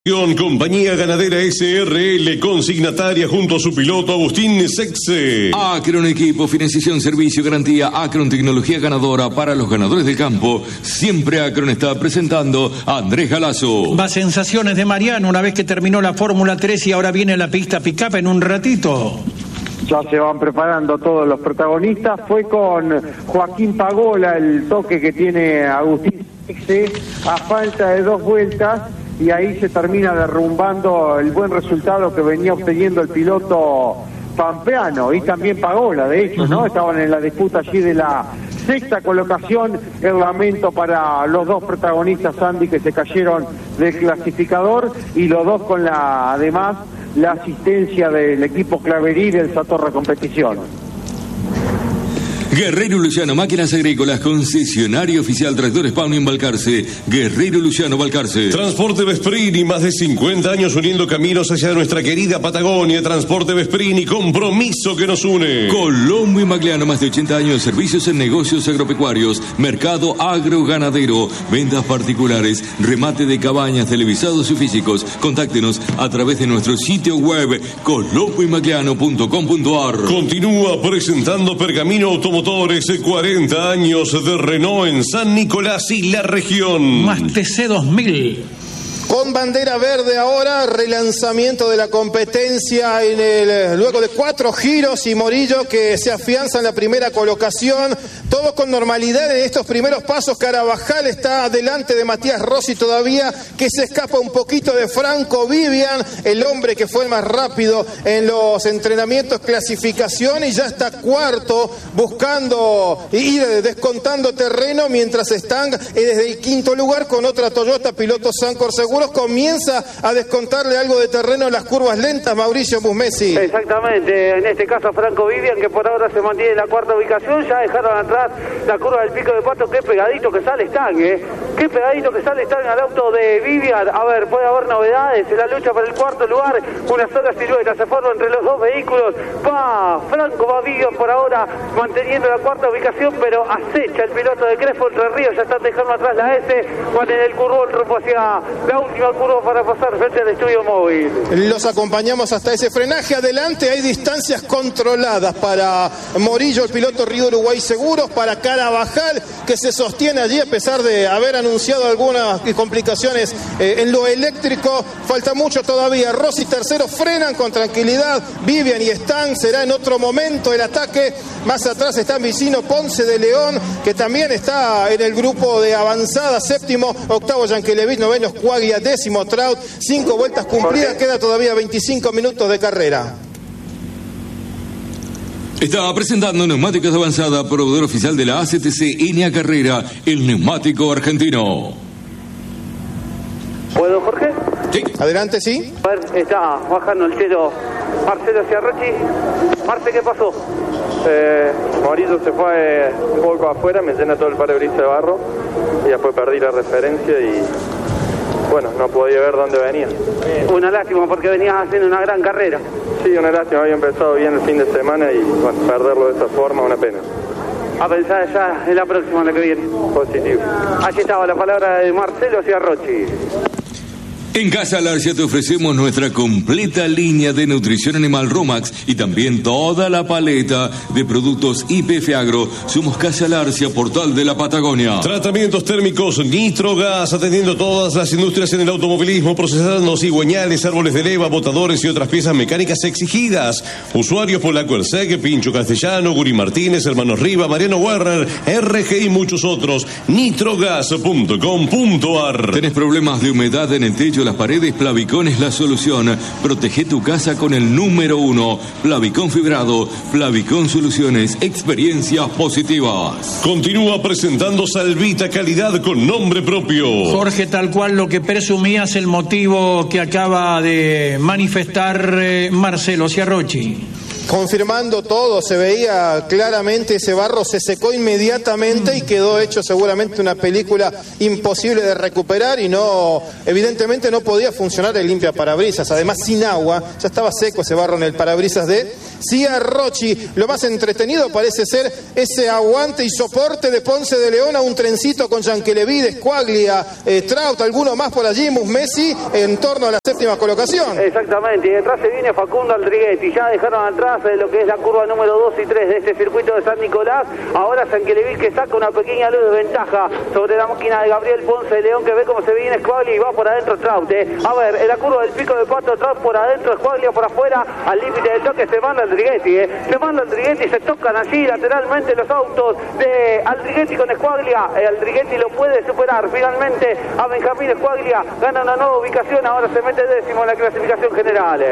Compañía Ganadera SRL, consignataria junto a su piloto Agustín Sexe. Acron Equipo, financiación, servicio, garantía. Acron, tecnología ganadora para los ganadores del campo. Siempre Acron está presentando a Andrés Galazo. Va sensaciones de Mariano una vez que terminó la Fórmula 3 y ahora viene la pista pick-up en un ratito. Ya se van preparando todos los protagonistas. Fue con Joaquín Pagola el toque que tiene Agustín Sexe a falta de 2 vueltas. Y ahí se termina derrumbando el buen resultado que venía obteniendo el piloto pampeano y también Pagola, de hecho, ¿no? Estaban en la disputa allí de la 6ª colocación. El lamento para los 2 protagonistas, Andy, que se cayeron del clasificador, y los 2 con además la asistencia del equipo Claverí del Satorra Competición. Guerrero Luciano, máquinas agrícolas, concesionario oficial Tractor Spawn en Balcarce. Guerrero Luciano, Balcarce. Transporte Vesprini, más de 50 años uniendo caminos hacia nuestra querida Patagonia. Transporte Vesprini, compromiso que nos une. Colombo y Magliano, más de 80 años, servicios en negocios agropecuarios, mercado agroganadero, ventas particulares, remate de cabañas, televisados y físicos. Contáctenos a través de nuestro sitio web colomboymagliano.com.ar. Continúa presentando Pergamino Automotores, 40 años de Renault en San Nicolás y la región. Más TC 2000. Con bandera verde ahora, relanzamiento de la competencia luego de 4 giros y Morillo que se afianza en la primera colocación. Todo con normalidad en estos primeros pasos. Carabajal está delante de Matías Rossi todavía, que se escapa un poquito de Franco Vivian, el hombre que fue el más rápido en los entrenamientos, clasificación, y ya está cuarto buscando ir descontando terreno, mientras están desde el 5º lugar con otra Toyota piloto Sancor Seguros. Comienza a descontarle algo de terreno en las curvas lentas, Mauricio Musmesi. Exactamente, en este caso Franco Vivian, que por ahora se mantiene en la 4ª ubicación. Ya dejaron atrás la curva del Pico de Pato. Qué pegadito que sale Stang, qué pegadito que sale Stang al auto de Vivian. A ver, puede haber novedades en la lucha para el 4º lugar. Una sola silueta se forma entre los 2 vehículos. Va Franco, va Vivian por ahora manteniendo la 4ª ubicación, pero acecha el piloto de Crespo. Entre Ríos ya están dejando atrás la S. Van en el curvón rumbo hacia la última curva para pasar frente al estudio móvil. Los acompañamos hasta ese frenaje. Adelante hay distancias controladas para Morillo, el piloto Río Uruguay Seguros, para Carabajal, que se sostiene allí a pesar de haber anunciado algunas complicaciones en lo eléctrico. Falta mucho todavía. Rossi tercero, frenan con tranquilidad. Vivian y Stan, será en otro momento el ataque. Más atrás está Vicino Ponce de León, que también está en el grupo de avanzada. 7º, 8º Yankelevich, 9º Cuaglia, 10º Trout. 5 vueltas cumplidas, queda todavía 25 minutos de carrera. Está presentando Neumáticos de Avanzada, proveedor oficial de la ACTC Enea Carrera, el neumático argentino. ¿Puedo, Jorge? Sí. Adelante, sí. A ver, está bajando el cielo Marcelo Ciarrochi. Marce, ¿qué pasó? Morillo se fue un poco afuera, me llena todo el parabrisas de barro y después perdí la referencia y bueno, no podía ver dónde venía. Una lástima porque venías haciendo una gran carrera. Sí, una lástima, había empezado bien el fin de semana y bueno, perderlo de esa forma, una pena. A pensar ya en la próxima, la que viene. Positivo. Aquí estaba la palabra de Marcelo Ciarrochi. En Casa Larcia te ofrecemos nuestra completa línea de nutrición animal Romax y también toda la paleta de productos IPF Agro. Somos Casa Larcia, portal de la Patagonia. Tratamientos térmicos Nitrogas, atendiendo todas las industrias en el automovilismo, procesando cigüeñales, árboles de leva, botadores y otras piezas mecánicas exigidas. Usuarios Polaco Ersegue, Pincho Castellano, Guri Martínez, Hermanos Riva, Mariano Werner, RG y muchos otros. Nitrogas.com.ar. ¿Tenés problemas de humedad en el techo, las paredes? Plavicón es la solución. Protege tu casa con el número 1. Plavicón fibrado. Plavicón Soluciones. Experiencias positivas. Continúa presentando Salvita, calidad con nombre propio. Jorge, tal cual lo que presumías, el motivo que acaba de manifestar Marcelo Ciarrochi. Confirmando todo, se veía claramente ese barro, se secó inmediatamente y quedó hecho seguramente una película imposible de recuperar y no, evidentemente no podía funcionar el limpia parabrisas. Además, sin agua, ya estaba seco ese barro en el parabrisas de Ciarrochi. Lo más entretenido parece ser ese aguante y soporte de Ponce de León a un trencito con Yankelevide, Squaglia, Trout, alguno más por allí, Musmesi, en torno a la séptima colocación. Exactamente, y detrás se viene Facundo Aldriguetti. Ya dejaron atrás lo que es la curva número 2 y 3 de este circuito de San Nicolás. Ahora Yankelevide que saca una pequeña luz de ventaja sobre la máquina de Gabriel Ponce de León, que ve cómo se viene Squaglia y va por adentro Trout. A ver, en la curva del Pico de Pato, Trout por adentro, Squaglia por afuera, al límite del toque se manda Aldriguetti. Se manda Aldriguetti, se tocan allí lateralmente los autos de Aldriguetti con Squaglia. Aldriguetti lo puede superar finalmente a Benjamín Squaglia, gana una nueva ubicación, ahora se mete décimo en la clasificación general.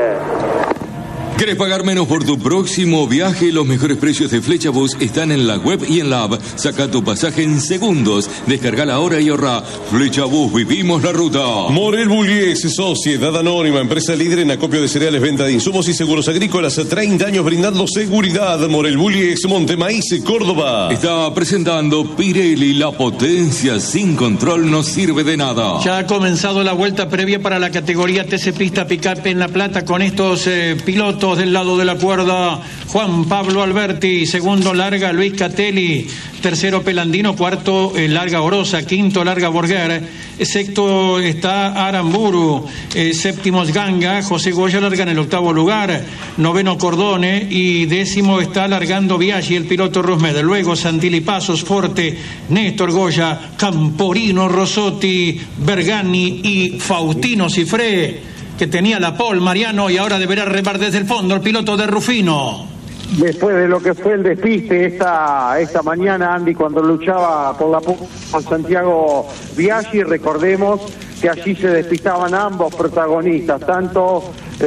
¿Querés pagar menos por tu próximo viaje? Los mejores precios de Flecha Bus están en la web y en la app. Saca tu pasaje en segundos. Descarga ahora y ahorra. Flecha Bus, vivimos la ruta. Morel Bullies, Sociedad Anónima, empresa líder en acopio de cereales, venta de insumos y seguros agrícolas. 30 años brindando seguridad. Morel Bullies, Montemaíz, Córdoba. Está presentando Pirelli, la potencia sin control no sirve de nada. Ya ha comenzado la vuelta previa para la categoría TC Pista Pickup en La Plata con estos pilotos del lado de la cuerda. Juan Pablo Alberti, segundo larga Luis Catelli, tercero Pelandino, cuarto larga Orosa, quinto larga Borger, sexto está Aramburu, séptimo es Ganga, José Goya larga en el octavo lugar, noveno Cordone y décimo está largando Biaggi, el piloto Rusmed. Luego Santilli Pasos, Forte, Néstor Goya, Camporino, Rosotti, Bergani y Faustino Cifré, que tenía la pole, Mariano, y ahora deberá remar desde el fondo el piloto de Rufino. Después de lo que fue el despiste esta mañana, Andy, cuando luchaba por la pole con Santiago Biaggi, recordemos que allí se despistaban ambos protagonistas, tanto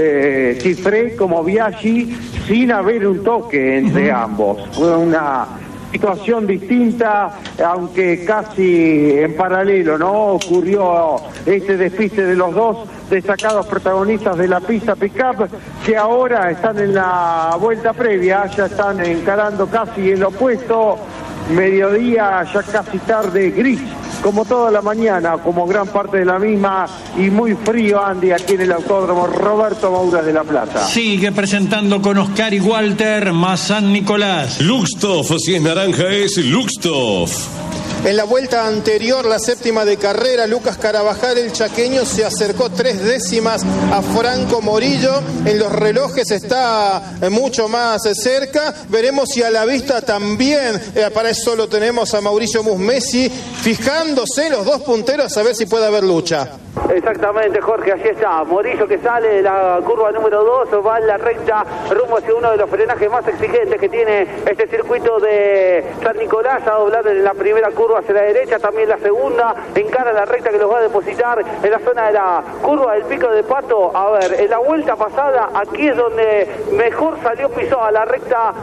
Cifré como Biaggi, sin haber un toque entre ambos. Fue una situación distinta, aunque casi en paralelo, ¿no? Ocurrió este despiste de los dos destacados protagonistas de la pista pick-up, que ahora están en la vuelta previa, ya están encarando casi el opuesto, mediodía, ya casi tarde, gris, como toda la mañana, como gran parte de la misma, y muy frío, Andy, aquí en el Autódromo Roberto Moura de La Plata. Sigue presentando con Oscar y Walter, más San Nicolás. Luxtoff, si es naranja es Luxtoff. En la vuelta anterior, la séptima de carrera, Lucas Carabajal, el chaqueño, se acercó 3 décimas a Franco Morillo. En los relojes está mucho más cerca. Veremos si a la vista también, para eso lo tenemos a Mauricio Musmesi, fijándose los dos punteros a ver si puede haber lucha. Exactamente, Jorge, allí está Morillo, que sale de la curva número 2, va en la recta rumbo hacia uno de los frenajes más exigentes que tiene este circuito de San Nicolás, a doblar en la primera curva hacia la derecha, también la segunda, encara la recta que los va a depositar en la zona de la curva del Pico de Pato. A ver, en la vuelta pasada, aquí es donde mejor salió, pisó a la recta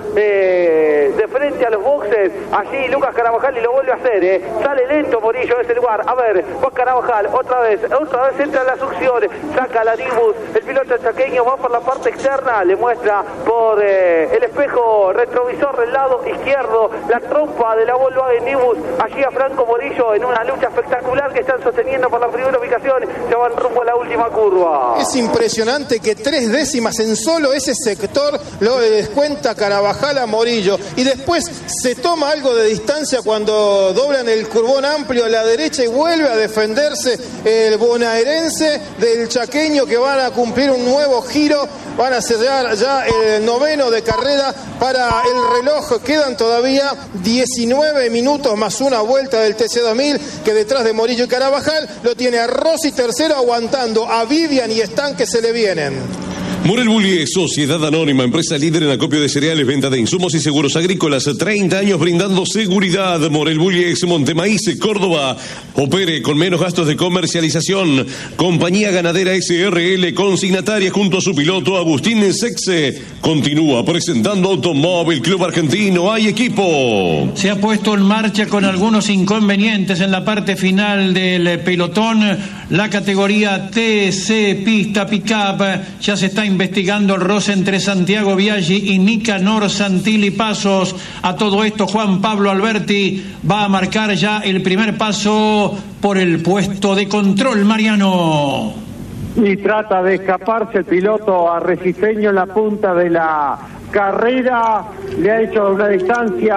de frente a los boxes, allí Lucas Carabajal, y lo vuelve a hacer, sale lento Morillo de ese lugar. A ver, va Carabajal, otra vez entra en la succión, saca la Nibus, el piloto chaqueño va por la parte externa, le muestra por el espejo retrovisor del lado izquierdo la trompa de la Volkswagen Nibus, allí a Franco Morillo en una lucha espectacular que están sosteniendo por la primera ubicación, ya van rumbo a la última curva. Es impresionante que 3 décimas en solo ese sector lo descuenta Carabajal a Morillo, y después se toma algo de distancia cuando doblan el curvón amplio a la derecha y vuelve a defenderse el bonaerense del chaqueño, que van a cumplir un nuevo giro, van a cerrar ya el noveno de carrera para el reloj. Quedan todavía 19 minutos más una vuelta del TC2000, que detrás de Morillo y Carabajal lo tiene a Rossi tercero, aguantando a Vivian y Stan, que se le vienen. Morel Bullies, Sociedad Anónima, empresa líder en acopio de cereales, venta de insumos y seguros agrícolas. 30 años brindando seguridad. Morel Bullies, Montemaíz, Córdoba. Opere con menos gastos de comercialización. Compañía Ganadera SRL, consignataria junto a su piloto Agustín Sexe. Continúa presentando Automóvil Club Argentino. ¡Hay equipo! Se ha puesto en marcha con algunos inconvenientes en la parte final del pelotón la categoría TC Pista Pickup. Ya se está investigando el roce entre Santiago Biaggi y Nicanor Santilli Pasos. A todo esto, Juan Pablo Alberti va a marcar ya el primer paso por el puesto de control, Mariano. Y trata de escaparse el piloto arrecifereño en la punta de la Carrera le ha hecho una distancia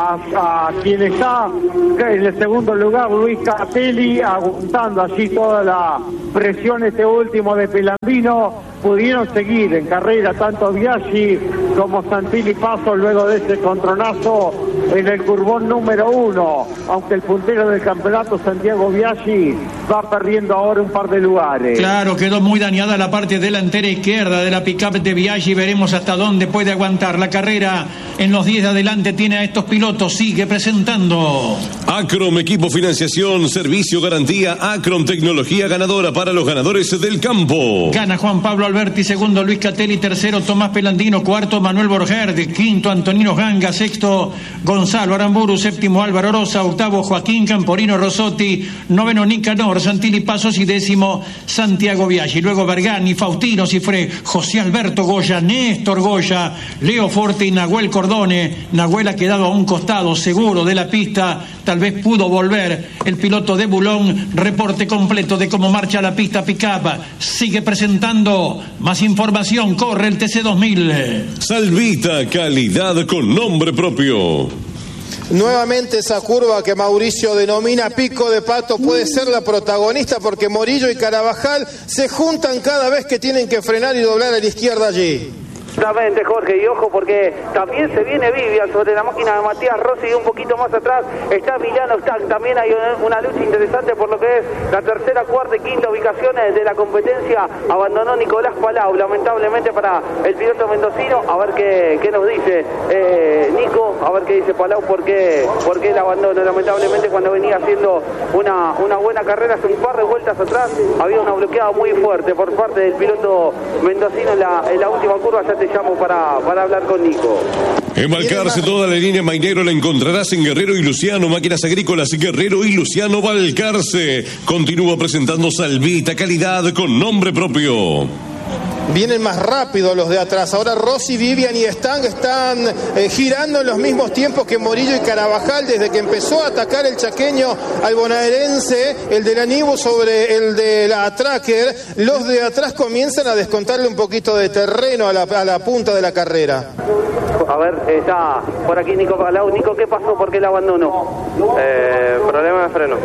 a quien está en el segundo lugar, Luis Catelli, aguantando así toda la presión este último de Pelandino. Pudieron seguir en carrera tanto Biaggi como Santilli Paso luego de ese contronazo en el curbón número 1, aunque el puntero del campeonato, Santiago Biaggi, va perdiendo ahora un par de lugares. Claro, quedó muy dañada la parte delantera izquierda de la pick-up de Biaggi. Veremos hasta dónde puede aguantar la carrera. En los 10 de adelante tiene a estos pilotos. Sigue presentando Acrom, equipo financiación, servicio, garantía. Acrom, tecnología ganadora para los ganadores del campo. Gana Juan Pablo Alberti, segundo Luis Catelli, tercero Tomás Pelandino, cuarto Manuel Borgerde, quinto Antonino Ganga, sexto Gonzalo Aramburu, séptimo Álvaro Rosa, octavo Joaquín Camporino Rossotti, noveno Nicanor Santilli Pasos y décimo Santiago Biaggi. Luego Bergani, Faustino Cifré, José Alberto Goya, Néstor Goya, Leo Forte y Nahuel Cordone. Nahuel ha quedado a un costado seguro de la pista, tal vez pudo volver el piloto de Bulón. Reporte completo de cómo marcha la pista pick-up. Sigue presentando. Más información, corre el TC2000. Salvita, calidad con nombre propio. Nuevamente esa curva que Mauricio denomina Pico de Pato puede ser la protagonista, porque Morillo y Carabajal se juntan cada vez que tienen que frenar y doblar a la izquierda allí. Exactamente, Jorge, y ojo porque también se viene Vivian sobre la máquina de Matías Rossi, y un poquito más atrás está Emiliano Stack. También hay una lucha interesante por lo que es la tercera, cuarta y quinta ubicaciones de la competencia. Abandonó Nicolás Palau, lamentablemente para el piloto mendocino. A ver qué nos dice Nico, a ver qué dice Palau, por qué el abandono. Lamentablemente, cuando venía haciendo una buena carrera hace un par de vueltas atrás, había una bloqueada muy fuerte por parte del piloto mendocino en la última curva. Ya te llamo para hablar con Nico. Embalcarse, toda la línea Mainero la encontrarás en Guerrero y Luciano, máquinas agrícolas Guerrero y Luciano Balcarce. Continúa presentando Salvita, calidad con nombre propio. Vienen más rápido los de atrás. Ahora Rossi, Vivian y Stang están girando en los mismos tiempos que Morillo y Carabajal. Desde que empezó a atacar el chaqueño al bonaerense, el de la Nibu sobre el de la Tracker, los de atrás comienzan a descontarle un poquito de terreno a la punta de la carrera. A ver, está por aquí Nico Palau. Nico, ¿qué pasó? ¿Por qué el abandono? Problema de freno.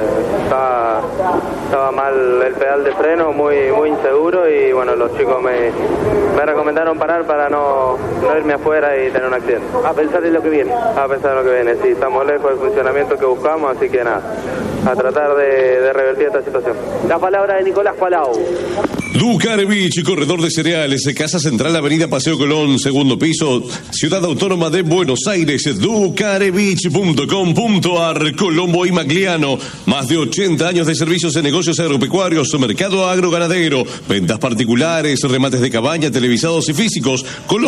Estaba mal el pedal de freno, muy inseguro, y bueno, los chicos me recomendaron parar para no irme afuera y tener un accidente. A pensar en lo que viene. Sí, estamos lejos del funcionamiento que buscamos, así que nada, a tratar de revertir esta situación. La palabra de Nicolás Palau. Ducarevich, corredor de cereales, Casa Central, Avenida Paseo Colón, segundo piso, Ciudad Autónoma de Buenos Aires. Ducarevich.com.ar. Colombo y Magliano, más de 80 años de servicios en negocios agropecuarios, mercado agroganadero, ventas particulares, remates de cabaña, televisados y físicos.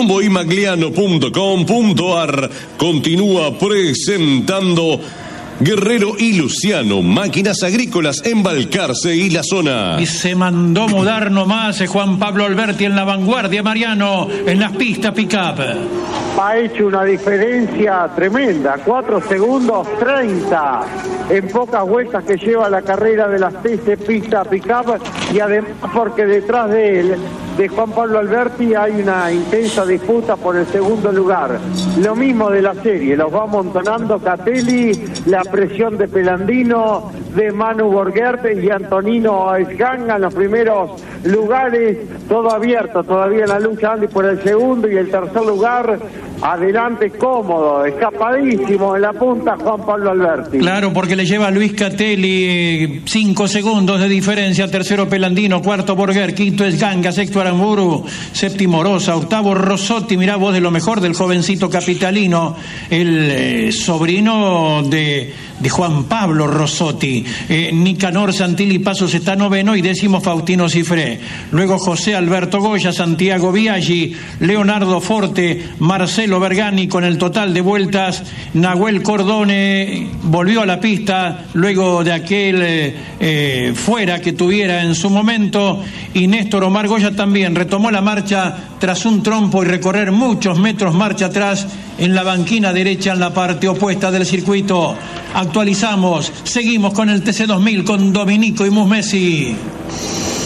colomboymagliano.com.ar. Continúa presentando Guerrero y Luciano, máquinas agrícolas en Balcarce y la zona. Y se mandó mudar nomás Juan Pablo Alberti en la vanguardia, Mariano, en las pistas pick-up. Ha hecho una diferencia tremenda, 4 segundos 30 en pocas vueltas que lleva la carrera de las TC pista pick-up, y además porque detrás de él, de Juan Pablo Alberti, hay una intensa disputa por el segundo lugar. Lo mismo de la serie, los va amontonando Catelli, la presión de Pelandino, de Manu Borgerte y Antonino Ganga en los primeros lugares, todo abierto, todavía la lucha Andy por el segundo y el tercer lugar. Adelante, cómodo, escapadísimo en la punta Juan Pablo Alberti. Claro, porque le lleva a Luis Catelli 5 segundos de diferencia. Tercero Pelandino, cuarto Borger, quinto es Ganga, sexto Aramburu, séptimo Rosa, octavo Rossotti. Mirá vos, de lo mejor del jovencito capitalino, el sobrino de Juan Pablo Rossotti. Nicanor Santilli Pasos está noveno y décimo Faustino Cifré. Luego José Alberto Goya, Santiago Biaggi, Leonardo Forte, Marcelo Bergani con el total de vueltas. Nahuel Cordone volvió a la pista luego de aquel fuera que tuviera en su momento, y Néstor Omar Goya también retomó la marcha tras un trompo y recorrer muchos metros marcha atrás en la banquina derecha en la parte opuesta del circuito. Actualizamos, seguimos con el TC2000 con Dominico y Musmesi.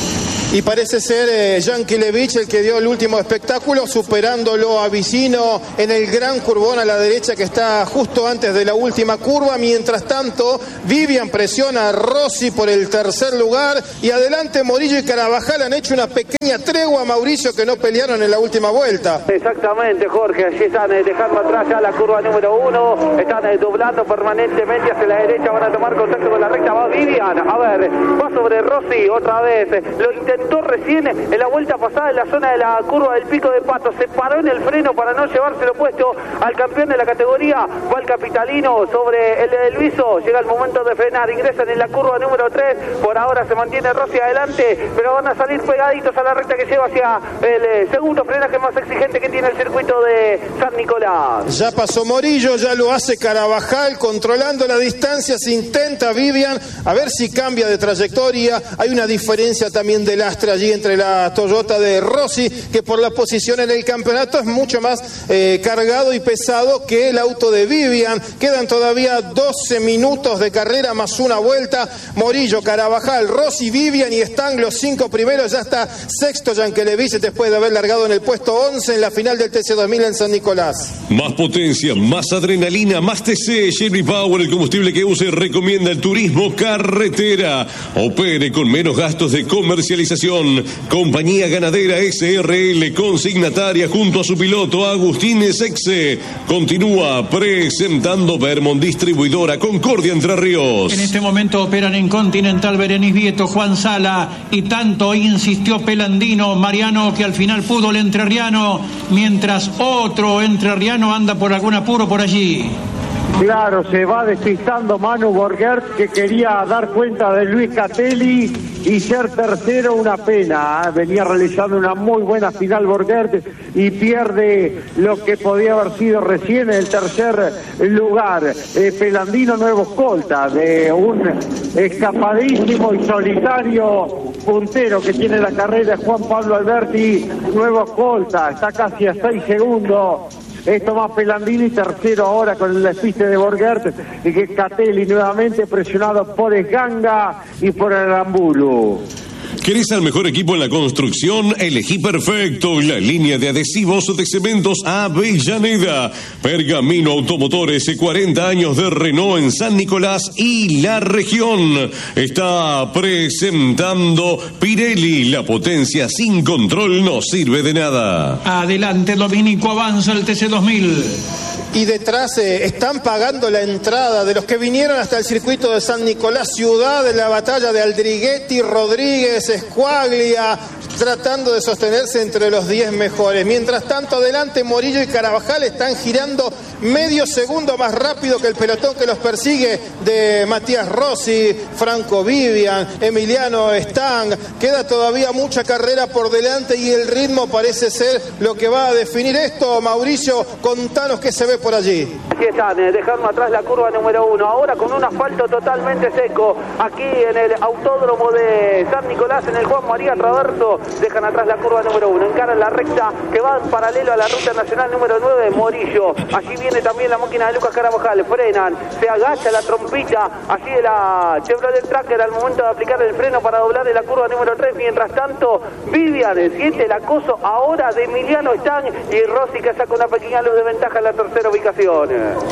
Y parece ser Yankelevich el que dio el último espectáculo, superándolo a Vicino en el gran curvón a la derecha que está justo antes de la última curva. Mientras tanto, Vivian presiona a Rossi por el tercer lugar. Y adelante Morillo y Carabajal han hecho una pequeña tregua, Mauricio, que no pelearon en la última vuelta. Exactamente, Jorge. Allí están dejando atrás ya la curva número 1. Están doblando permanentemente hacia la derecha. Van a tomar contacto con la recta. Va Vivian. A ver, va sobre Rossi otra vez. Lo intentó recién en la vuelta pasada en la zona de la curva del Pico de Pato. Se paró en el freno para no llevárselo puesto al campeón de la categoría. Va el capitalino sobre el de Luiso. Llega el momento de frenar. Ingresan en la curva número 3. Por ahora se mantiene Rossi adelante, pero van a salir pegaditos a la recta que lleva hacia el segundo frenaje más exigente que tiene el circuito de San Nicolás. Ya pasó Morillo, ya lo hace Carabajal, controlando la distancia. Se intenta Vivian a ver si cambia de trayectoria. Hay una diferencia también de lastre allí entre la Toyota de Rossi, que por la posición en el campeonato es mucho más cargado y pesado que el auto de Vivian. Quedan todavía 12 minutos de carrera más una vuelta. Morillo, Carabajal, Rossi, Vivian, y están los 5 primeros. Ya está sexto Yankelevich después de haber largado en el puesto 11 en la final del TC2000 en San Nicolás. Más potencia, más adrenalina, más TC. Chevy Power, el combustible que use, recomienda el turismo carretera. Opere con menos gastos de comercialización. Compañía Ganadera SRL, consignataria junto a su piloto Agustín Sexe. Continúa presentando Vermont, distribuidora Concordia Entre Ríos. En este momento operan en Continental Berenice Vieto, Juan Sala, y tanto insistió Pelandino, Mariano, que al final pudo el entrerriano, mientras otro entrerriano anda por algún apuro por allí. Claro, se va despistando Manu Borgert, que quería dar cuenta de Luis Catelli y ser tercero. Una pena, venía realizando una muy buena final Borgert y pierde lo que podía haber sido recién el tercer lugar. Pelandino, nuevo escolta de un escapadísimo y solitario puntero que tiene la carrera, Juan Pablo Alberti, nuevo escolta, está casi a 6 segundos. Esto más Pelandini, tercero ahora con el despiste de Borgert, y que Catelli nuevamente presionado por Esganga y por Aramburu. ¿Querés al mejor equipo en la construcción? Elegí perfecto. La línea de adhesivos de cementos Avellaneda. Pergamino Automotores, 40 años de Renault en San Nicolás y la región. Está presentando Pirelli. La potencia sin control no sirve de nada. Adelante Dominico, avanza el TC2000. Y detrás están pagando la entrada de los que vinieron hasta el circuito de San Nicolás, ciudad de la batalla de Aldriguetti, Rodríguez, Escuaglia, tratando de sostenerse entre los 10 mejores. Mientras tanto, adelante Morillo y Carabajal están girando medio segundo más rápido que el pelotón que los persigue, de Matías Rossi, Franco Vivian, Emiliano Stang. Queda todavía mucha carrera por delante y el ritmo parece ser lo que va a definir esto. Mauricio, contanos qué se ve por allí. Aquí están, dejando atrás la curva número 1, ahora con un asfalto totalmente seco, aquí en el autódromo de San Nicolás, en el Juan María Traverso. Dejan atrás la curva número 1, encaran la recta que va en paralelo a la ruta nacional número 9 de Morillo. Allí viene también la máquina de Lucas Carabajal, frenan, se agacha la trompita allí de la Chevrolet Tracker al momento de aplicar el freno para doblar en la curva número 3. Mientras tanto, Vivian siente el acoso ahora de Emiliano Stang y Rossi, que saca una pequeña luz de ventaja en la tercera ubicación.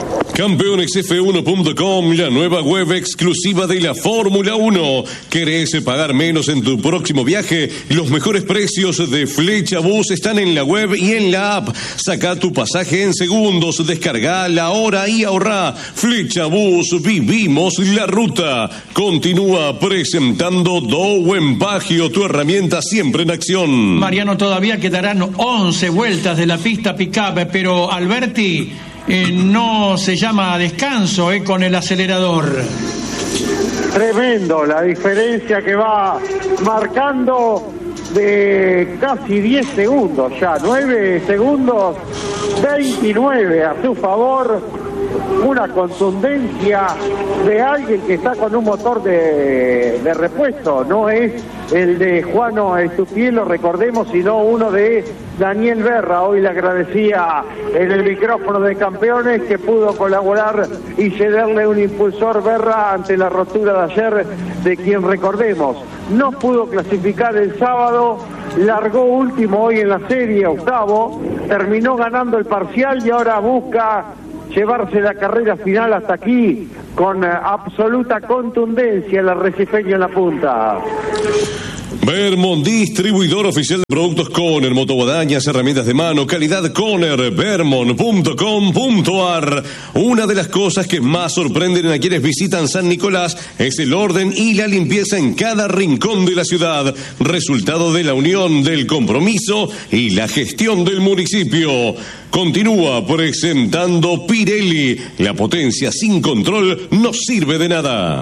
Campeonesf1.com, la nueva web exclusiva de la Fórmula 1. ¿Querés pagar menos en tu próximo viaje? Los mejores precios de Flecha Bus están en la web y en la app. Saca tu pasaje en segundos, descarga la hora y ahorra. Flecha Bus, vivimos la ruta. Continúa presentando Dowen Pagio, tu herramienta siempre en acción. Mariano, todavía quedarán 11 vueltas de la pista pick-up, pero Alberti no se llama a descanso con el acelerador. Tremendo la diferencia que va marcando, de casi 10 segundos ya, 9 segundos, 29 a su favor. una contundencia de alguien que está con un motor de repuesto, no es el de Juano Estupielo, recordemos, sino uno de Daniel Berra. Hoy le agradecía en el micrófono de Campeones que pudo colaborar y cederle un impulsor Berra ante la rotura de ayer, de quien, recordemos, no pudo clasificar el sábado, largó último hoy en la serie, octavo, terminó ganando el parcial y ahora busca llevarse la carrera final hasta aquí con absoluta contundencia, el arrecifeño en la punta. Vermont, distribuidor oficial de productos Conner, motoguadañas, herramientas de mano, calidad Conner, vermont.com.ar. Una de las cosas que más sorprenden a quienes visitan San Nicolás es el orden y la limpieza en cada rincón de la ciudad, resultado de la unión, del compromiso y la gestión del municipio. Continúa presentando Pirelli. La potencia sin control no sirve de nada.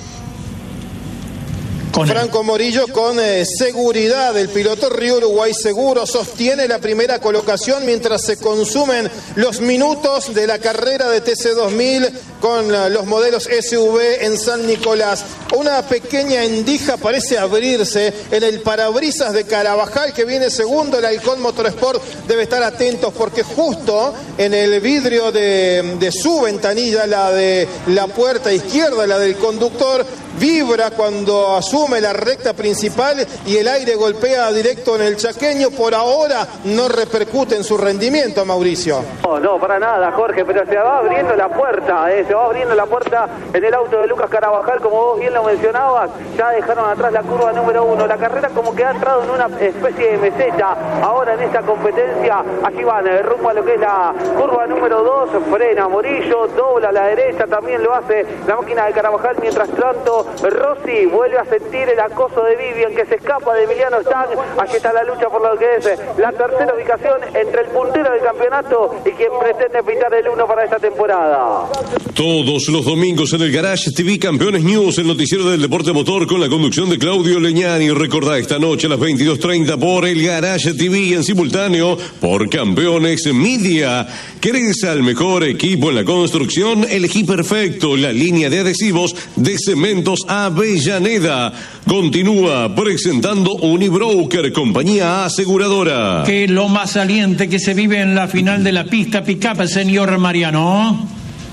Franco Morillo con seguridad. El piloto Río Uruguay Seguro sostiene la primera colocación mientras se consumen los minutos de la carrera de TC2000 con los modelos SUV en San Nicolás. Una pequeña endija parece abrirse en el parabrisas de Carabajal, que viene segundo. El Halcón Motorsport debe estar atentos porque justo en el vidrio de su ventanilla, la de la puerta izquierda, la del conductor, vibra cuando asume la recta principal y el aire golpea directo en el chaqueño. Por ahora no repercute en su rendimiento, Mauricio. No, para nada, Jorge, pero se va abriendo la puerta, se va abriendo la puerta en el auto de Lucas Carabajal, como vos bien lo mencionabas. Ya dejaron atrás la curva número 1, la carrera como que ha entrado en una especie de meseta. Ahora en esta competencia, allí van, rumbo a lo que es la curva número 2, frena Morillo, dobla a la derecha, también lo hace la máquina de Carabajal. Mientras tanto, Rossi vuelve a sentir el acoso de Vivian, que se escapa de Emiliano Stang. Aquí está la lucha por lo que es la tercera ubicación entre el puntero del campeonato y quien pretende pintar el 1 para esta temporada. Todos los domingos en el Garage TV Campeones News, el noticiero del deporte motor con la conducción de Claudio Leñani. Recordá esta noche a las 22:30 por el Garage TV, en simultáneo por Campeones Media. ¿Querés al mejor equipo en la construcción? Elegí perfecto, la línea de adhesivos de Cementos Avellaneda. Continúa presentando Unibroker, compañía aseguradora. ¿Qué es lo más saliente que se vive en la final de la pista pick-up, señor Mariano?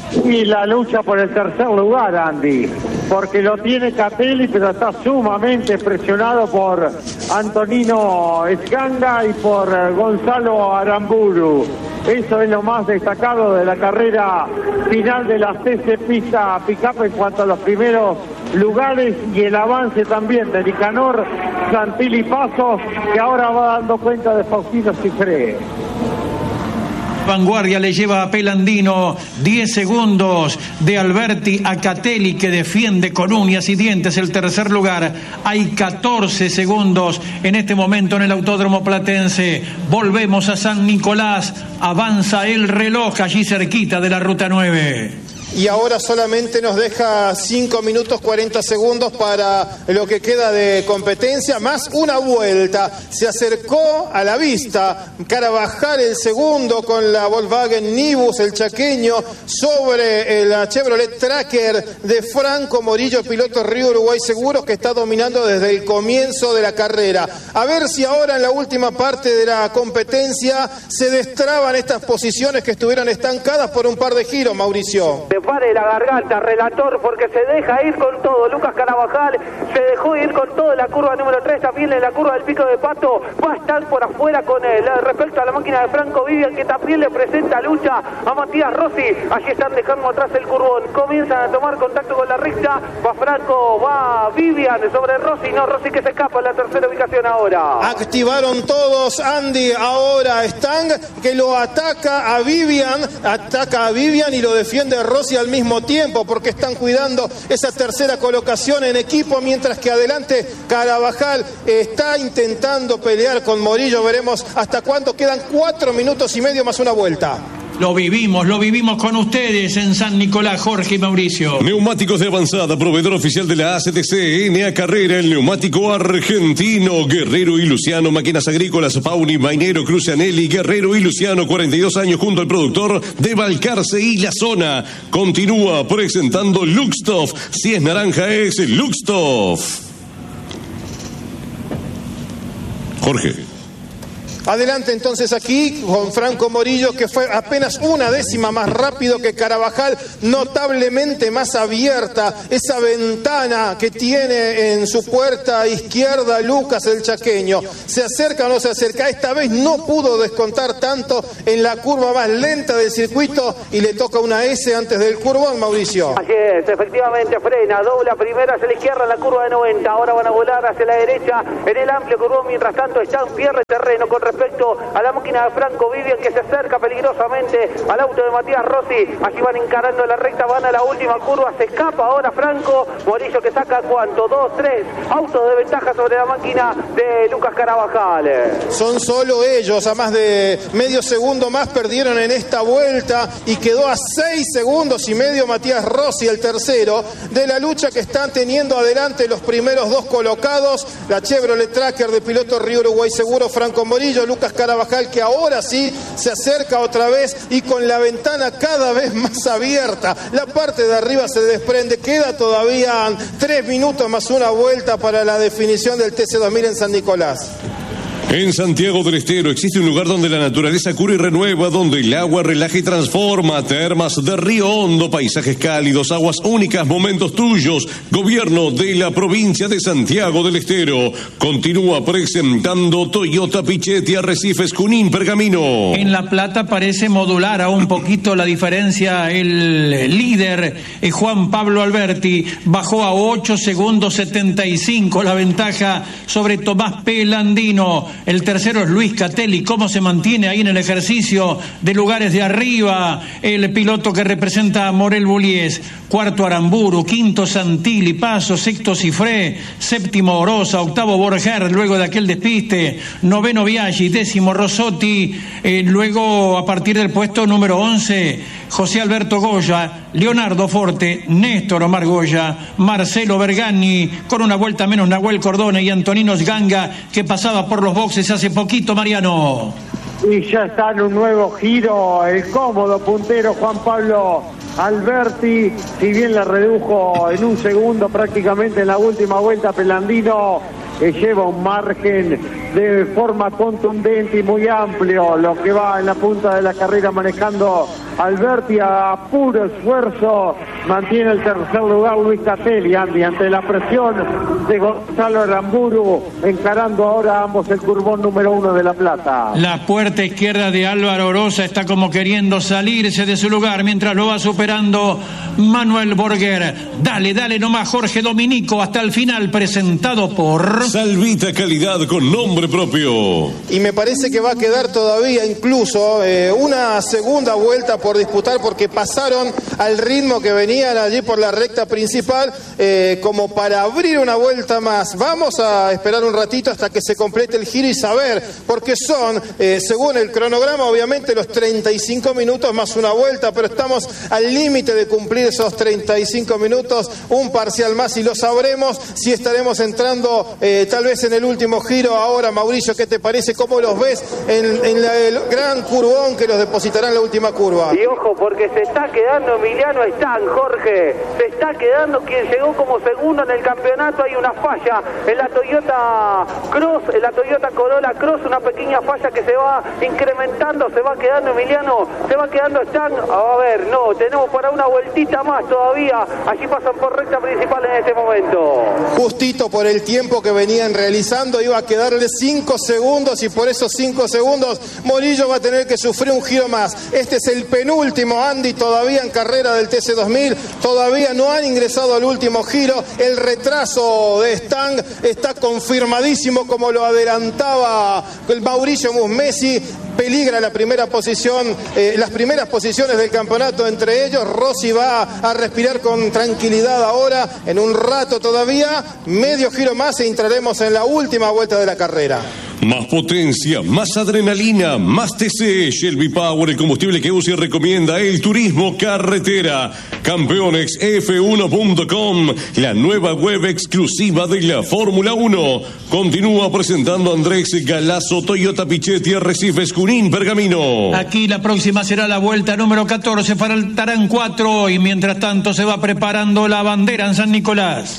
Y la lucha por el tercer lugar, Andy, porque lo tiene Catelli, pero está sumamente presionado por Antonino Esganga y por Gonzalo Aramburu. Eso es lo más destacado de la carrera final de la TC Pista Pickup en cuanto a los primeros lugares y el avance también de Nicanor Santilli Pasos, que ahora va dando cuenta de Faustino Cifré. Vanguardia le lleva a Pelandino 10 segundos de Alberti a Catelli, que defiende con uñas y dientes el tercer lugar. Hay 14 segundos en este momento en el Autódromo Platense. Volvemos a San Nicolás, avanza el reloj allí cerquita de la Ruta 9. Y ahora solamente nos deja 5 minutos 40 segundos para lo que queda de competencia, más una vuelta. Se acercó a la vista Carabajal, el segundo, con la Volkswagen Nibus, el chaqueño, sobre el Chevrolet Tracker de Franco Morillo, piloto Río Uruguay Seguros, que está dominando desde el comienzo de la carrera. A ver si ahora en la última parte de la competencia se destraban estas posiciones que estuvieron estancadas por un par de giros, Mauricio. Pare la garganta, relator, porque se deja ir con todo. Lucas Carabajal se dejó ir con todo en la curva número 3, también en la curva del Pico de Pato. Va a estar por afuera con él. Respecto a la máquina de Franco Vivian, que también le presenta lucha a Matías Rossi. Allí están dejando atrás el curvón. Comienzan a tomar contacto con la recta. Va Franco, va Vivian sobre Rossi. No, Rossi que se escapa en la tercera ubicación ahora. Activaron todos, Andy. Ahora Stang, que lo ataca a Vivian y lo defiende Rossi al mismo tiempo, porque están cuidando esa tercera colocación en equipo, mientras que adelante Carabajal está intentando pelear con Morillo. Veremos hasta cuándo. Quedan 4 minutos y medio más una vuelta. Lo vivimos con ustedes en San Nicolás, Jorge y Mauricio. Neumáticos de avanzada, proveedor oficial de la ACTC, NA Carrera, el neumático argentino, Guerrero y Luciano, máquinas agrícolas, Pauni, Mainero, Crucianelli, Guerrero y Luciano, 42 años junto al productor de Balcarce y la zona. Continúa presentando Luxtoff, si es naranja es Luxtoff. Jorge. Adelante entonces aquí con Franco Morillo, que fue apenas una décima más rápido que Carabajal, notablemente más abierta. Esa ventana que tiene en su puerta izquierda Lucas el chaqueño. ¿Se acerca o no se acerca? Esta vez no pudo descontar tanto en la curva más lenta del circuito y le toca una S antes del curvón, Mauricio. Así es, efectivamente frena, dobla primero hacia la izquierda en la curva de 90. Ahora van a volar hacia la derecha en el amplio curvón. Mientras tanto están pierde terreno con respecto a la máquina de Franco Vivian, que se acerca peligrosamente al auto de Matías Rossi. Allí van encarando la recta, van a la última curva, se escapa ahora Franco Morillo, que saca ¿cuánto? 2, 3 autos de ventaja sobre la máquina de Lucas Carabajal. Son solo ellos, a más de medio segundo más perdieron en esta vuelta y quedó a 6 segundos y medio Matías Rossi, el tercero, de la lucha que están teniendo adelante los primeros dos colocados, la Chevrolet Tracker de piloto Río Uruguay Seguro, Franco Morillo, Lucas Carabajal, que ahora sí se acerca otra vez y con la ventana cada vez más abierta. La parte de arriba se desprende, queda todavía 3 minutos más una vuelta para la definición del TC2000 en San Nicolás. En Santiago del Estero existe un lugar donde la naturaleza cura y renueva, donde el agua relaja y transforma. Termas de Río Hondo, paisajes cálidos, aguas únicas, momentos tuyos. Gobierno de la provincia de Santiago del Estero. Continúa presentando Toyota Pichetti, Arrecifes, Junín, Pergamino. En La Plata parece modular a un poquito la diferencia. El líder, Juan Pablo Alberti, bajó a 8 segundos 75 la ventaja sobre Tomás Pelandino. El tercero es Luis Catelli. ¿Cómo se mantiene ahí en el ejercicio de lugares de arriba el piloto que representa a Morel Bullies? Cuarto Aramburu, quinto Santilli, Paso, sexto Cifré, séptimo Orosa, octavo Borger, luego de aquel despiste, noveno Biaggi, décimo Rossotti, luego a partir del puesto número 11, José Alberto Goya, Leonardo Forte, Néstor Omar Goya, Marcelo Bergani, con una vuelta menos Nahuel Cordone y Antonino Sganga, que pasaba por los boxes hace poquito, Mariano. Y ya está en un nuevo giro el cómodo puntero Juan Pablo Alberti, si bien la redujo en un segundo prácticamente en la última vuelta, Pelandino lleva un margen de forma contundente y muy amplio, lo que va en la punta de la carrera manejando Alberti a puro esfuerzo. Mantiene el tercer lugar Luis Catelli, Andy, ante la presión de Gonzalo Aramburu, encarando ahora ambos el curvón número 1 de La Plata. La puerta izquierda de Álvaro Orosa está como queriendo salirse de su lugar mientras lo va superando Manuel Borger. Dale nomás, Jorge Dominico, hasta el final, presentado por Salvita, calidad con nombre propio. Y me parece que va a quedar todavía incluso una segunda vuelta por disputar, porque pasaron al ritmo que venían allí por la recta principal, como para abrir una vuelta más. Vamos a esperar un ratito hasta que se complete el giro y saber, porque son, según el cronograma, obviamente los 35 minutos más una vuelta, pero estamos al límite de cumplir esos 35 minutos, un parcial más y lo sabremos si estaremos entrando tal vez en el último giro. Ahora, Mauricio, ¿qué te parece? ¿Cómo los ves en el gran curvón que los depositará en la última curva? Y ojo, porque se está quedando Emiliano Stang, Jorge, se está quedando quien llegó como segundo en el campeonato. Hay una falla en la Toyota Cross, en la Toyota Corolla Cross, una pequeña falla que se va incrementando, se va quedando Emiliano, se va quedando Stang. A ver, no, tenemos para una vueltita más todavía. Allí pasan por recta principal en este momento. Justito por el tiempo que venían realizando, iba a quedarle 5 segundos y por esos 5 segundos Morillo va a tener que sufrir un giro más. Este es el penúltimo, Andy, todavía en carrera del TC2000, todavía no han ingresado al último giro. El retraso de Stang está confirmadísimo, como lo adelantaba el Mauricio Musmesi. Peligra la primera posición, las primeras posiciones del campeonato entre ellos. Rossi va a respirar con tranquilidad ahora. En un rato todavía, medio giro más e entraremos en la última vuelta de la carrera. Más potencia, más adrenalina, más TC. Shelby Power, el combustible que UCI recomienda. El turismo carretera. CampeonesF1.com, la nueva web exclusiva de la Fórmula 1. Continúa presentando Andrés Galazo, Toyota Pichetti, Arrecifes, Junín, Pergamino. Aquí la próxima será la vuelta número 14, faltarán 4 y mientras tanto se va preparando la bandera en San Nicolás.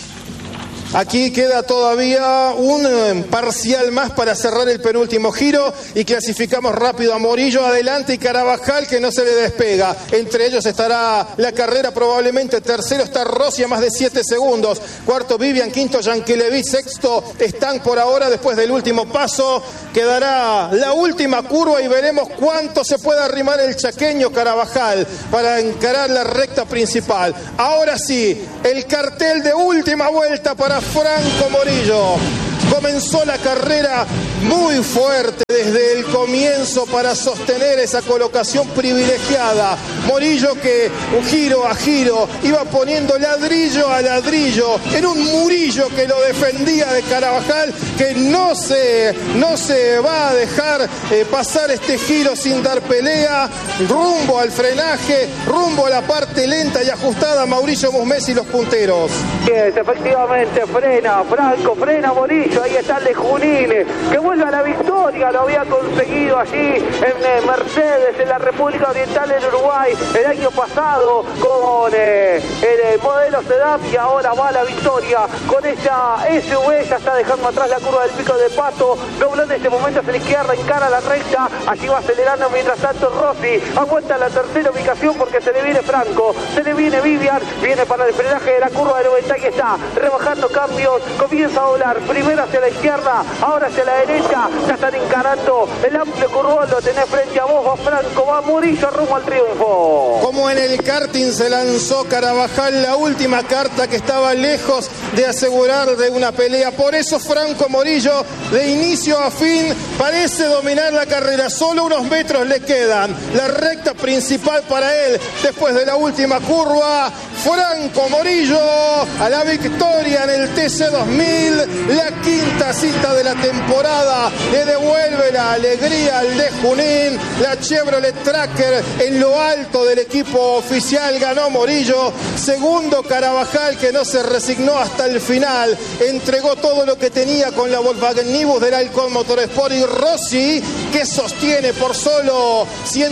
Aquí queda todavía un parcial más para cerrar el penúltimo giro y clasificamos rápido a Morillo adelante y Carabajal que no se le despega. Entre ellos estará la carrera probablemente. Tercero está Rossi a más de 7 segundos. Cuarto Vivian, quinto Yankelevich, sexto están por ahora después del último paso. Quedará la última curva y veremos cuánto se puede arrimar el chaqueño Carabajal para encarar la recta principal. Ahora sí, el cartel de última vuelta para Franco Morillo. Comenzó la carrera muy fuerte desde el comienzo para sostener esa colocación privilegiada. Morillo que giro a giro iba poniendo ladrillo a ladrillo en un Murillo que lo defendía de Carabajal, que no se va a dejar pasar este giro sin dar pelea, rumbo al frenaje, rumbo a la parte lenta y ajustada. Mauricio Musmez y los punteros. Efectivamente, frena Franco, frena Morillo. Ahí está el de Junín, que vuelve a la victoria. Lo había conseguido allí en Mercedes, en la República Oriental, en Uruguay, el año pasado con el modelo sedán, y ahora va a la victoria con esa SUV. Ya está dejando atrás la curva del Pico de Pato, dobló en este momento hacia la izquierda, encara la recta, allí va acelerando. Mientras tanto Rossi aguanta la tercera ubicación porque se le viene Franco, se le viene Vivian, viene para el frenaje de la curva de 90 y está rebajando cambios, comienza a doblar, primero hacia la izquierda, ahora hacia la derecha, ya están encarando el amplio curvón, lo tenés frente a vos, va Franco, va Murillo rumbo al triunfo. Como en el karting se lanzó Carabajal, la última carta que estaba lejos de asegurar de una pelea, por eso Franco Morillo de inicio a fin parece dominar la carrera, solo unos metros le quedan, la recta principal para él después de la última curva. Franco Morillo a la victoria en el TC2000, la quinta cita de la temporada, le devuelve la alegría al de Junín. La Chevrolet Tracker en lo alto del equipo oficial ganó Morillo. Segundo Carabajal, que no se resignó hasta el final, entregó todo lo que tenía con la Volkswagen Nibus del Halcón Motorsport. Y Rossi, que sostiene por solo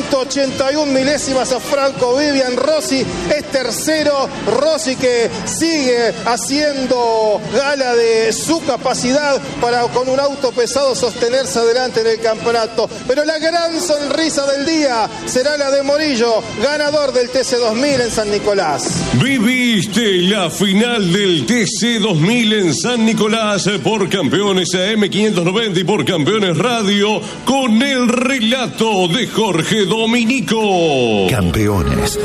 181 milésimas a Franco Vivian. Rossi es tercero, Rossi que sigue haciendo gala de su capacidad para con un auto pesado sostenerse adelante en el campeonato. Pero la gran sonrisa del día será la de Morillo, ganador del TC2000 en San Nicolás. Viviste la final del TC2000 en San Nicolás por Campeones AM590 y por Campeones Radio con el relato de Jorge Dominico. Campeones.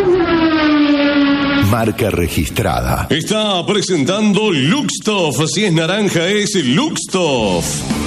Marca registrada. Está presentando Luxtoff. Si es naranja, es Luxtoff.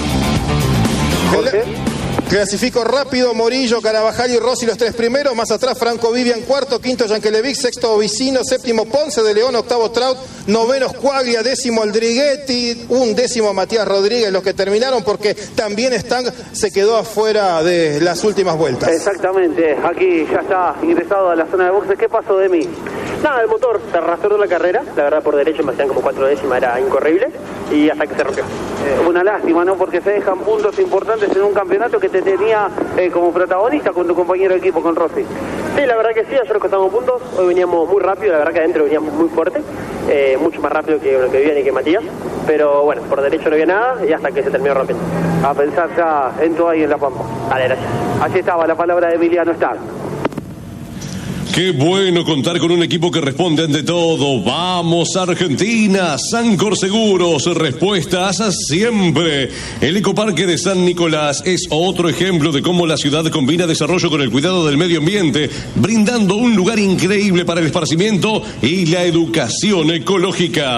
Clasifico rápido, Morillo, Carabajal y Rossi los tres primeros, más atrás Franco Vivian cuarto, quinto Yankelevich, sexto Vicino, séptimo Ponce de León, octavo Traut, noveno Squaglia, décimo Aldriguetti, undécimo Matías Rodríguez, los que terminaron porque también se quedó afuera de las últimas vueltas. Exactamente, aquí ya está ingresado a la zona de boxes. ¿Qué pasó de mí? Nada, el motor se arrastró la carrera, la verdad por derecho me hacían como 4 décimas, era incorrible, y hasta que se rompió. Una lástima, ¿no? Porque se dejan puntos importantes en un campeonato que te tenía como protagonista con tu compañero de equipo, con Rossi. Sí, la verdad que sí, ayer costamos puntos, hoy veníamos muy rápido, la verdad que adentro veníamos muy fuerte, mucho más rápido que lo que Vivian y que Matías, pero bueno, por derecho no había nada y hasta que se terminó rompiendo. A pensar ya en todo ahí en La Pampa. Vale, gracias. Así estaba la palabra de Emiliano Starr. Qué bueno contar con un equipo que responde ante todo. ¡Vamos, Argentina! Sancor Seguros, respuestas siempre. El Ecoparque de San Nicolás es otro ejemplo de cómo la ciudad combina desarrollo con el cuidado del medio ambiente, brindando un lugar increíble para el esparcimiento y la educación ecológica.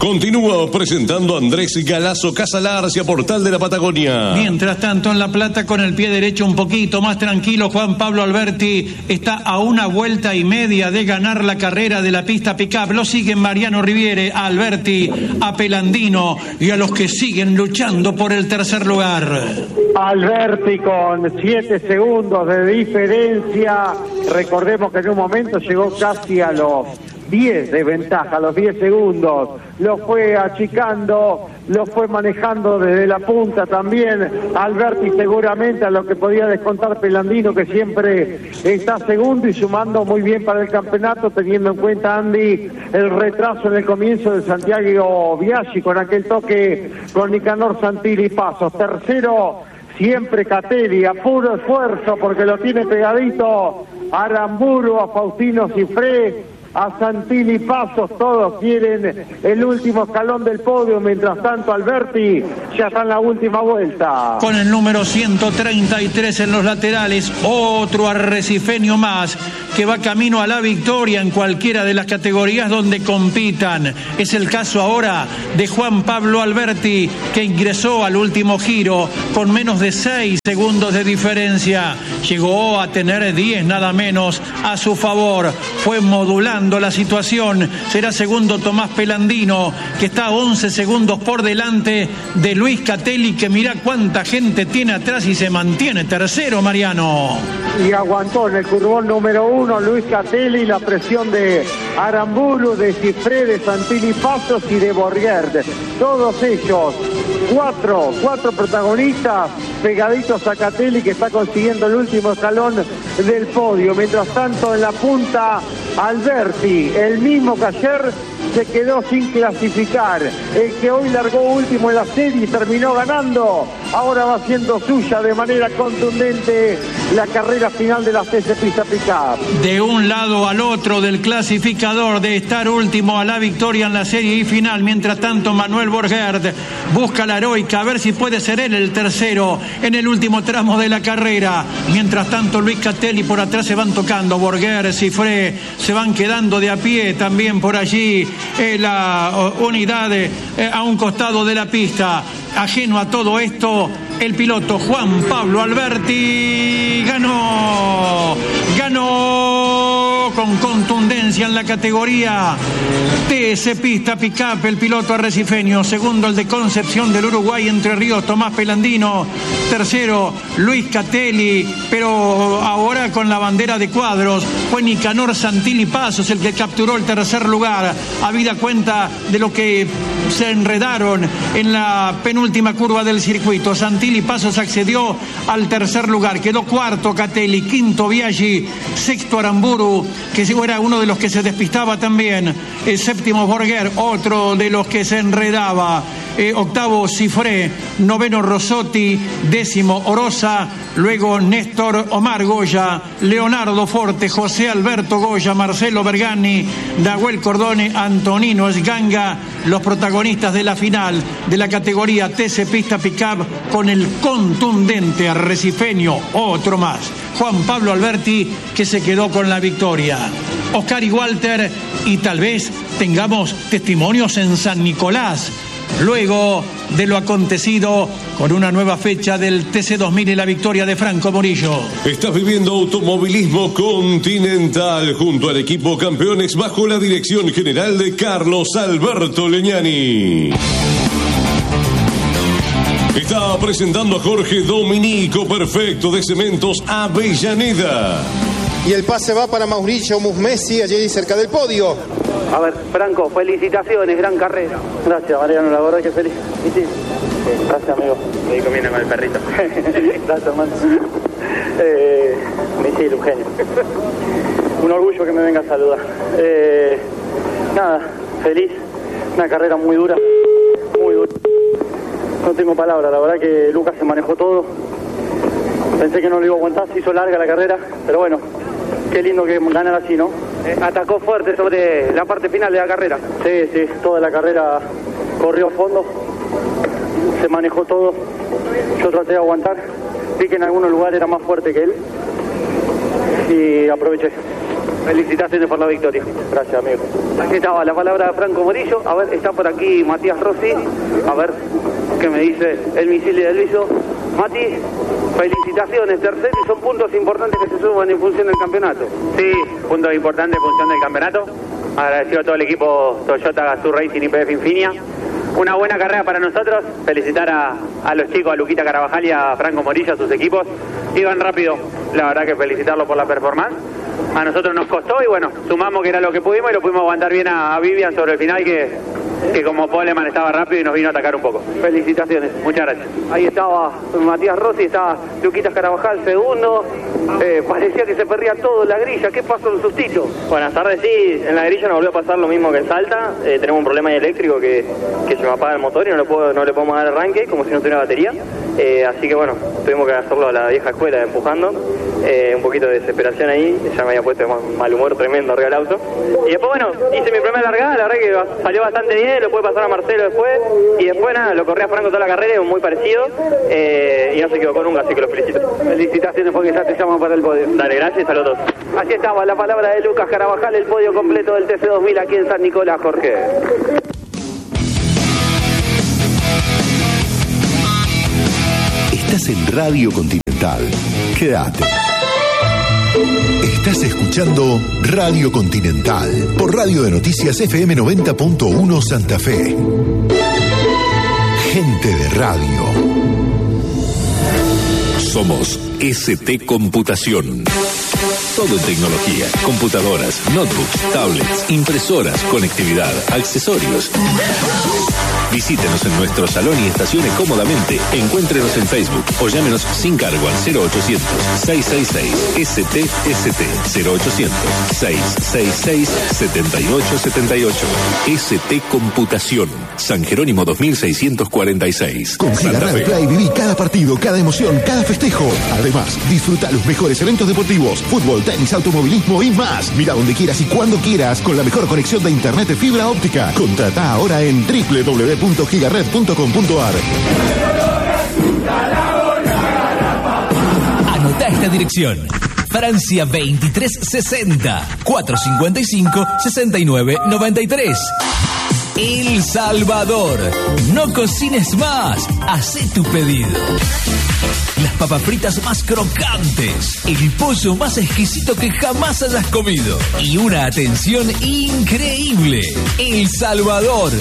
Continúa presentando a Andrés Galazo Casalarcia, Portal de la Patagonia. Mientras tanto, en La Plata, con el pie derecho un poquito más tranquilo, Juan Pablo Alberti está a 1 vuelta y media de ganar la carrera de la pista pick-up. Lo siguen Mariano Riviere, a Alberti, a Pelandino y a los que siguen luchando por el tercer lugar. Alberti con 7 segundos de diferencia. Recordemos que en un momento llegó casi a los 10 de ventaja, los 10 segundos. Lo fue achicando, lo fue manejando desde la punta también Alberti, seguramente a lo que podía descontar Pelandino, que siempre está segundo y sumando muy bien para el campeonato, teniendo en cuenta, Andy, el retraso en el comienzo de Santiago Biaggi con aquel toque con Nicanor Santilli Pasos. Tercero siempre Catelli, a puro esfuerzo porque lo tiene pegadito a Aramburu, a Faustino Cifré, a Santilli Pasos. Todos quieren el último escalón del podio. Mientras tanto, Alberti ya está en la última vuelta. Con el número 133 en los laterales, otro arrecifeño más que va camino a la victoria en cualquiera de las categorías donde compitan. Es el caso ahora de Juan Pablo Alberti, que ingresó al último giro con menos de 6 segundos de diferencia. Llegó a tener 10 nada menos a su favor. Fue modulando la situación. Será segundo Tomás Pelandino, que está a 11 segundos por delante de Luis Catelli, que mirá cuánta gente tiene atrás y se mantiene tercero, Mariano. Y aguantó en el curbón número 1 Luis Catelli la presión de Aramburu, de Cifré, de Santilli Pasos y de Borgerd. Todos ellos, cuatro protagonistas pegaditos a Catelli, que está consiguiendo el último escalón del podio. Mientras tanto, en la punta, Alberti, el mismo que ayer se quedó sin clasificar, el que hoy largó último en la serie y terminó ganando, ahora va siendo suya de manera contundente la carrera final de la TC Pista Pick-up. De un lado al otro del clasificador, de estar último a la victoria en la serie y final. Mientras tanto, Manuel Borgerd busca la heroica, a ver si puede ser él el tercero en el último tramo de la carrera. Mientras tanto, Luis Catelli por atrás se van tocando, Borgerd, Cifré, se van quedando de a pie también por allí. La unidad a un costado de la pista. Ajeno a todo esto, el piloto Juan Pablo Alberti ganó con contundencia en la categoría TC Pista Pick-up, el piloto arrecifeño. Segundo, el de Concepción del Uruguay, Entre Ríos, Tomás Pelandino. Tercero, Luis Catelli, pero ahora con la bandera de cuadros fue Nicanor Santilli Pasos el que capturó el tercer lugar, habida cuenta de lo que se enredaron en la penúltima curva del circuito. Santilli Pasos accedió al tercer lugar, quedó cuarto Catelli, quinto Biaggi, sexto Aramburu, que era uno de los que se despistaba también, el séptimo Borgerd, otro de los que se enredaba, octavo Cifré, noveno Rossotti, décimo Orosa, luego Néstor Omar Goya, Leonardo Forte, José Alberto Goya, Marcelo Bergani, Nahuel Cordone, Antonino Esganga, los protagonistas de la final de la categoría TC Pista Pick-up, con el contundente arrecifeño, otro más, Juan Pablo Alberti, que se quedó con la victoria. Oscar y Walter, y tal vez tengamos testimonios en San Nicolás, luego de lo acontecido con una nueva fecha del TC2000 y la victoria de Franco Morillo. Estás viviendo automovilismo continental junto al equipo campeones bajo la dirección general de Carlos Alberto Leñani. Está presentando a Jorge Dominico Perfecto de Cementos Avellaneda. Y el pase va para Mauricio Musmesi, allí cerca del podio. A ver, Franco, felicitaciones, gran carrera. Gracias, Mariano, la verdad que feliz. ¿Y sí? Gracias, amigo. Me comiendo con el perrito. Gracias, hermano. Misil, un genio. Un orgullo que me venga a saludar. Nada, feliz. Una carrera muy dura. Muy dura. No tengo palabras, la verdad que Lucas se manejó todo. Pensé que no lo iba a aguantar, se hizo larga la carrera, pero bueno, qué lindo que ganar así, ¿no? Atacó fuerte sobre la parte final de la carrera. Sí, toda la carrera corrió a fondo, se manejó todo. Yo traté de aguantar, vi que en algunos lugares era más fuerte que él y aproveché. Felicitaciones por la victoria. Gracias, amigo. Aquí estaba la palabra de Franco Morillo. A ver, está por aquí Matías Rossi. A ver qué me dice el misil de Luiso. Mati, felicitaciones, tercero, y son puntos importantes que se suman en función del campeonato. Sí, puntos importantes en función del campeonato. Agradecido a todo el equipo Toyota Gazoo Racing y PF Infinia. Una buena carrera para nosotros. Felicitar a los chicos, a Luquita Carabajal y a Franco Morillo, a sus equipos. Iban rápido, la verdad que felicitarlos por la performance. A nosotros nos costó y bueno, sumamos que era lo que pudimos y lo pudimos aguantar bien a Vivian sobre el final que como Poleman estaba rápido y nos vino a atacar un poco. Felicitaciones. Muchas gracias. Ahí estaba Matías Rossi, estaba Luquitas Carabajal segundo. Parecía que se perdía todo en la grilla. ¿Qué pasó en el sustito? Buenas tardes, sí, en la grilla nos volvió a pasar lo mismo que en Salta. Tenemos un problema ahí eléctrico que se me apaga el motor y no le podemos dar arranque como si no tuviera batería. Así que bueno, tuvimos que hacerlo a la vieja escuela empujando. Un poquito de desesperación ahí, ya me había puesto mal humor tremendo arriba del auto. Y después bueno, hice mi primera largada, la verdad que salió bastante bien, lo pude pasar a Marcelo después. Y después nada, lo corrí a Franco toda la carrera, muy parecido. Y no se equivocó nunca, así que lo felicito. Felicitaciones porque ya te llaman para el podio. Dale, gracias, saludos. Así estaba la palabra de Lucas Carabajal, el podio completo del TC2000 aquí en San Nicolás, Jorge. Estás en Radio Continental. Quédate. Estás escuchando Radio Continental por Radio de Noticias FM 90.1 Santa Fe. Gente de radio. Somos ST Computación. Todo en tecnología, computadoras, notebooks, tablets, impresoras, conectividad, accesorios. Visítenos en nuestro salón y estacione cómodamente. Encuéntrenos en Facebook o llámenos sin cargo al 0800-666-ST 0800-666-7878. ST Computación. San Jerónimo 2646. Con Giga Radio Play viví cada partido, cada emoción, cada festejo. Además, disfruta los mejores eventos deportivos, fútbol, tenis, automovilismo y más. Mira donde quieras y cuando quieras con la mejor conexión de internet de fibra óptica. Contrata ahora en www.gigared.com.ar. Anota esta dirección: Francia 2360 455 6993. El Salvador. No cocines más. Hacé tu pedido. Las papas fritas más crocantes, el pollo más exquisito que jamás hayas comido y una atención increíble. El Salvador,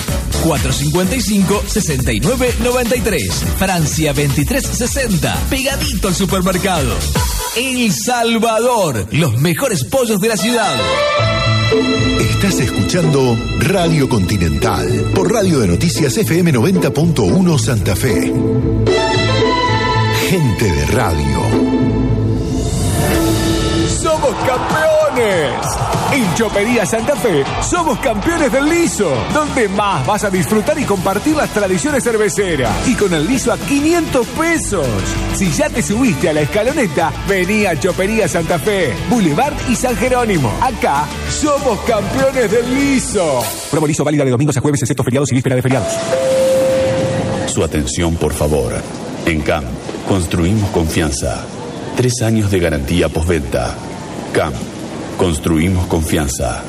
455-6993, Francia 2360, pegadito al supermercado. El Salvador, los mejores pollos de la ciudad. Estás escuchando Radio Continental por Radio de Noticias FM 90.1 Santa Fe. Gente de radio. ¡Somos campeones! En Chopería Santa Fe somos campeones del liso, donde más vas a disfrutar y compartir las tradiciones cerveceras. Y con el liso a 500 pesos. Si ya te subiste a la escaloneta, vení a Chopería Santa Fe, Boulevard y San Jerónimo. Acá somos campeones del liso. Promo liso válida de domingos a jueves, excepto feriados y víspera de feriados. Su atención, por favor. En CAM, construimos confianza. 3 años de garantía postventa. CAM, construimos confianza.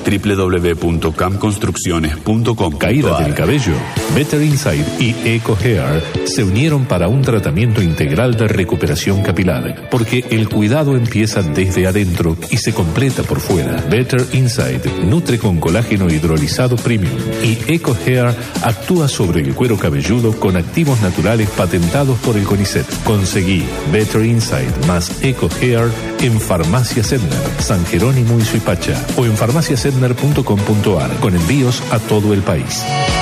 www.camconstrucciones.com. Caída del cabello. Better Inside y Eco Hair se unieron para un tratamiento integral de recuperación capilar, porque el cuidado empieza desde adentro y se completa por fuera. Better Inside nutre con colágeno hidrolizado premium y Eco Hair actúa sobre el cuero cabelludo con activos naturales patentados por el CONICET. Conseguí Better Inside más Eco Hair en Farmacia Sedner, San Jerónimo y Suipacha, o en farmaciasedner.com.ar, con envíos a todo el país.